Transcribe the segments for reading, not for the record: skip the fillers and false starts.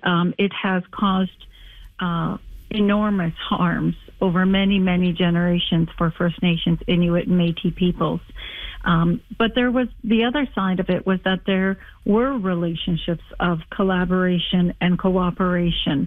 it has caused enormous harms over many, many generations for First Nations, Inuit, and Métis peoples. But there was the other side of it was that there were relationships of collaboration and cooperation.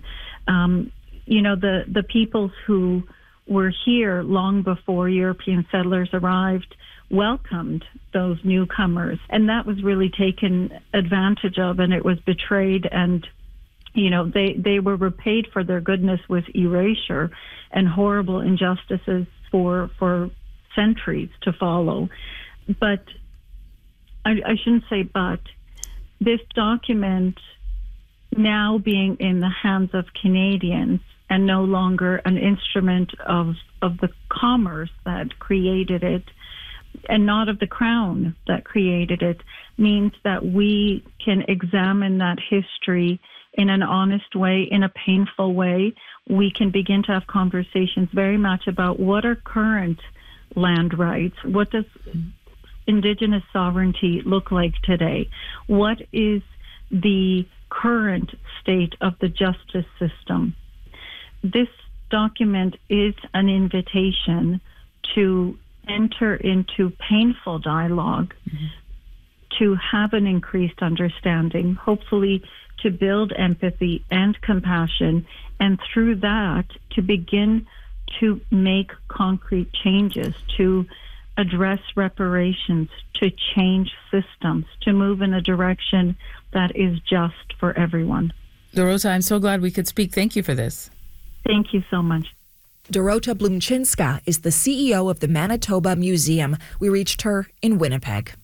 The peoples who were here long before European settlers arrived welcomed those newcomers, and that was really taken advantage of, and it was betrayed, and they were repaid for their goodness with erasure and horrible injustices for centuries to follow. But I shouldn't say but. This document now being in the hands of Canadians and no longer an instrument of the commerce that created it and not of the Crown that created it, means that we can examine that history in an honest way, in a painful way. We can begin to have conversations very much about what are current land rights, what does Indigenous sovereignty look like today, what is the current state of the justice system. This document is an invitation to enter into painful dialogue, to have an increased understanding, hopefully to build empathy and compassion, and through that to begin to make concrete changes, to address reparations, to change systems, to move in a direction that is just for everyone. Dorota, I'm so glad we could speak. Thank you for this. Thank you so much. Dorota Blumczynska is the CEO of the Manitoba Museum. We reached her in Winnipeg.